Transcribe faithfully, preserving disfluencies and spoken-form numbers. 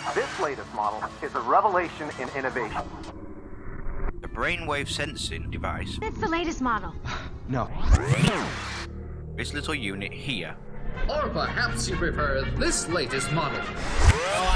This latest model is a revelation in innovation. A brainwave sensing device. It's the latest model. No. This little unit here. Or perhaps you prefer this latest model. Oh,